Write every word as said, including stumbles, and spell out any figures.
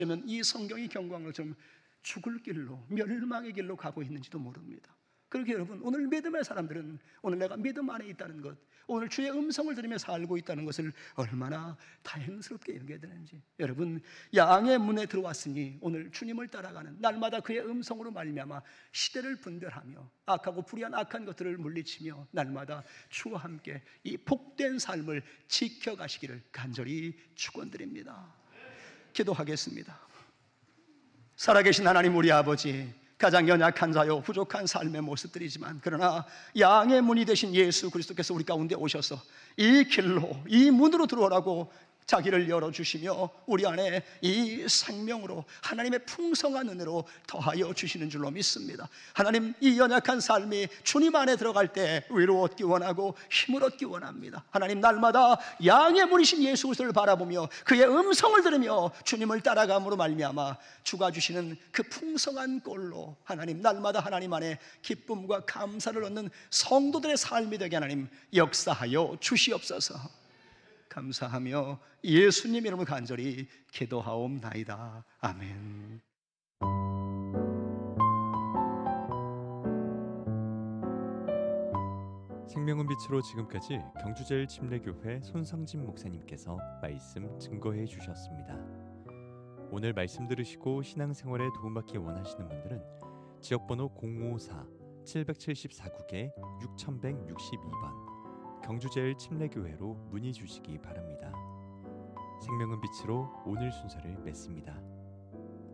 그러면 이 성경이 경고한 것처럼 죽을 길로, 멸망의 길로 가고 있는지도 모릅니다. 그렇게 여러분, 오늘 믿음의 사람들은 오늘 내가 믿음 안에 있다는 것, 오늘 주의 음성을 들으며 살고 있다는 것을 얼마나 다행스럽게 여겨야 되는지. 여러분, 양의 문에 들어왔으니 오늘 주님을 따라가는, 날마다 그의 음성으로 말미암아 시대를 분별하며 악하고 불의한 악한 것들을 물리치며 날마다 주와 함께 이 복된 삶을 지켜가시기를 간절히 축원드립니다. 기도하겠습니다. 살아계신 하나님 우리 아버지, 가장 연약한 자요 부족한 삶의 모습들이지만 그러나 양의 문이 되신 예수 그리스도께서 우리 가운데 오셔서 이 길로, 이 문으로 들어오라고 자기를 열어주시며 우리 안에 이 생명으로 하나님의 풍성한 은혜로 더하여 주시는 줄로 믿습니다. 하나님, 이 연약한 삶이 주님 안에 들어갈 때 위로 얻기 원하고 힘을 얻기 원합니다. 하나님, 날마다 양의 문이신 예수 그리스도를 바라보며 그의 음성을 들으며 주님을 따라감으로 말미암아 주가 주시는 그 풍성한 꼴로 하나님, 날마다 하나님 안에 기쁨과 감사를 얻는 성도들의 삶이 되게 하나님 역사하여 주시옵소서. 감사하며 예수님 이름으로 간절히 기도하옵나이다. 아멘. 생명은 빛으로 지금까지 경주제일침례교회 손성진 목사님께서 말씀 증거해 주셨습니다. 오늘 말씀 들으시고 신앙생활에 도움받기 원하시는 분들은 지역번호 공오사 칠칠사 국에 육천백육십이 번 경주제일침례교회로 문의 주시기 바랍니다. 생명은 빛으로 오늘 순서를 맺습니다.